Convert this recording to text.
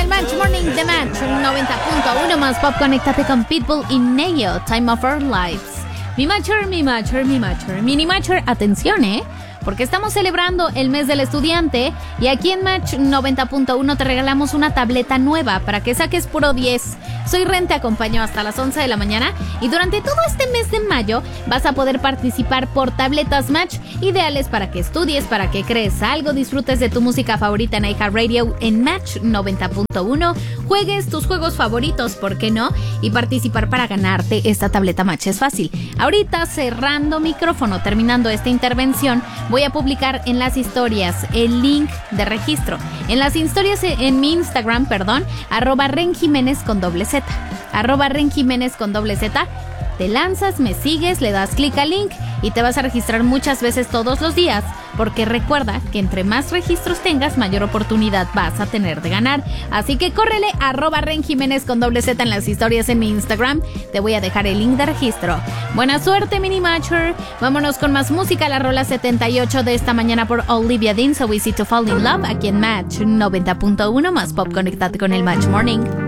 el Match Morning de Match 90.1 más pop. Conéctate con Pitbull y Neo, Time of Our Lives. Mi Matcher, Mini Matcher, atención, porque estamos celebrando el mes del estudiante y aquí en Match 90.1 te regalamos una tableta nueva para que saques puro 10. Soy Ren, te acompaño hasta las 11 de la mañana y durante todo este mes de mayo vas a poder participar por tabletas Match ideales para que estudies, para que crees algo, disfrutes de tu música favorita en iHeartRadio en Match 90.1, juegues tus juegos favoritos, ¿por qué no? Y participar para ganarte esta tableta Match es fácil. Ahorita cerrando micrófono, terminando esta intervención, voy a publicar en las historias el link de registro. En las historias en mi Instagram, @RenJiménez con doble Z. @RenJiménez con doble Z. Te lanzas, me sigues, le das clic al link y te vas a registrar muchas veces todos los días, porque recuerda que entre más registros tengas, mayor oportunidad vas a tener de ganar. Así que córrele, @RenJiménez con doble Z en las historias en mi Instagram. Te voy a dejar el link de registro. Buena suerte, Mini Matcher. Vámonos con más música, la rola 78 de esta mañana por Olivia Dean, So Easy to Fall in Love, aquí en Match 90.1 más pop. Conéctate con el Match Morning.